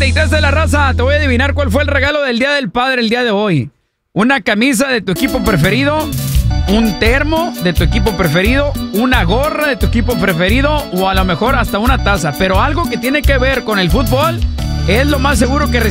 deleitas de la raza. Te voy a adivinar cuál fue el regalo del Día del Padre el día de hoy. Una camisa de tu equipo preferido, un termo de tu equipo preferido, una gorra de tu equipo preferido o a lo mejor hasta una taza. Pero algo que tiene que ver con el fútbol es lo más seguro que